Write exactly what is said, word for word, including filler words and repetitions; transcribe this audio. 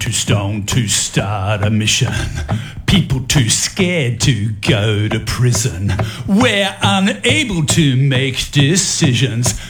too stoned to start a mission. People too scared to go to prison. We're unable to make decisions.